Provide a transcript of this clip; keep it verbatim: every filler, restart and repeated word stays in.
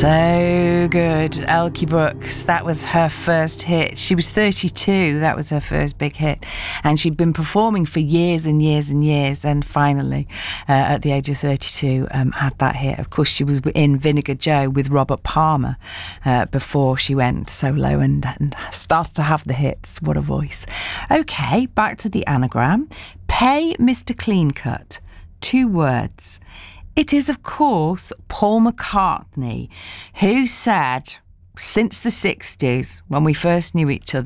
So good. Elkie Brooks, that was her first hit. She was thirty-two, that was her first big hit. And she'd been performing for years and years and years, and finally, uh, at the age of thirty-two, um, had that hit. Of course, she was in Vinegar Joe with Robert Palmer uh, before she went solo and, and started to have the hits. What a voice. Okay, back to the anagram. Pay Mister Cleancut. Two words. It is, of course, Paul McCartney, who said, since the sixties, when we first knew each other,